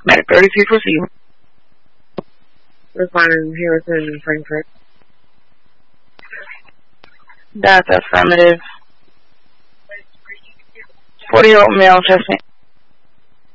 Medic 33 proceed. Responding Harrison and Frankfurt. That's affirmative. 40-year-old male chest pain.